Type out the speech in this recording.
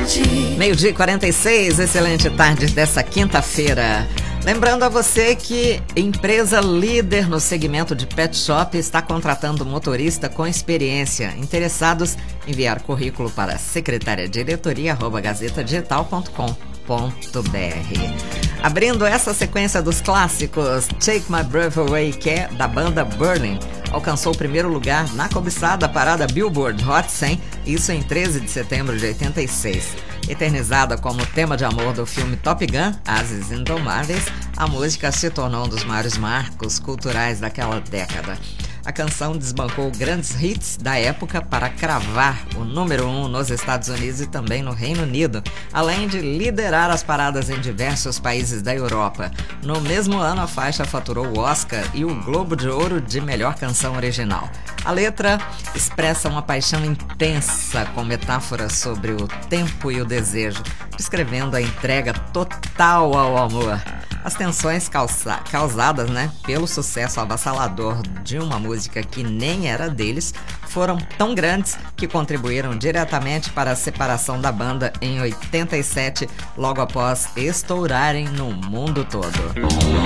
Meio-dia e 46, excelente tarde dessa quinta-feira. Lembrando a você que empresa líder no segmento de pet shop está contratando motorista com experiência. Interessados, enviar currículo para secretariadiretoria@gazetadigital.com.br. Abrindo essa sequência dos clássicos, Take My Breath Away, que é da banda Berlin, alcançou o primeiro lugar na cobiçada parada Billboard Hot 100, isso em 13 de setembro de 86. Eternizada como tema de amor do filme Top Gun, Ases Indomáveis, a música se tornou um dos maiores marcos culturais daquela década. A canção desbancou grandes hits da época para cravar o número 1 nos Estados Unidos e também no Reino Unido, além de liderar as paradas em diversos países da Europa. No mesmo ano, a faixa faturou o Oscar e o Globo de Ouro de melhor canção original. A letra expressa uma paixão intensa com metáforas sobre o tempo e o desejo, descrevendo a entrega total ao amor. As tensões causadas, pelo sucesso avassalador de uma música que nem era deles foram tão grandes que contribuíram diretamente para a separação da banda em 87, logo após estourarem no mundo todo.